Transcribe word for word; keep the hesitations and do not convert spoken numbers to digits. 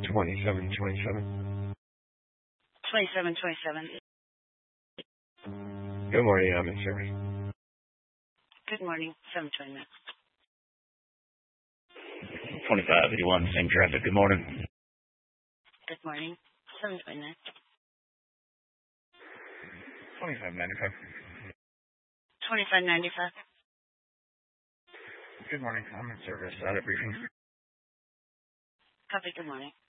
twenty-seven twenty-seven. twenty-seven twenty-seven. Good morning, I'm in service. Good morning, seven twenty-nine. twenty-five eighty-one, same traffic. Good morning. Good morning, seven twenty-nine. twenty-five ninety-five. twenty-five ninety-five. Good morning, I'm in service. Out of briefing. Copy, good morning.